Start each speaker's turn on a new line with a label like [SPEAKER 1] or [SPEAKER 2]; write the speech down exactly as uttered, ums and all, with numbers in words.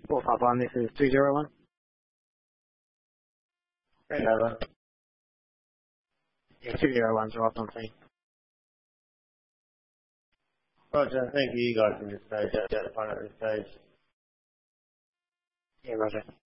[SPEAKER 1] four five one, this is two zero one.
[SPEAKER 2] Right over.
[SPEAKER 1] Yeah, two zero one's arrived on scene.
[SPEAKER 2] Roger, thank you. You guys can just stay out the front at this stage.
[SPEAKER 1] Yeah, Roger.